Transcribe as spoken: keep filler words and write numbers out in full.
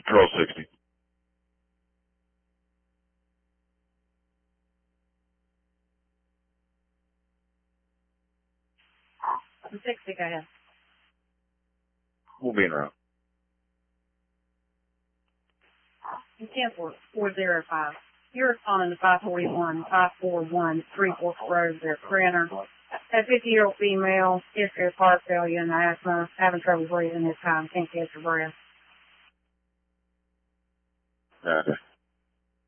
Control sixty. sixty, go ahead. We'll be en route. ten four zero five. You're responding to five forty-one, five forty-one, three Forks Road, their printer. A fifty-year-old female, history of heart failure and asthma, having trouble breathing this time, can't catch her breath. Okay.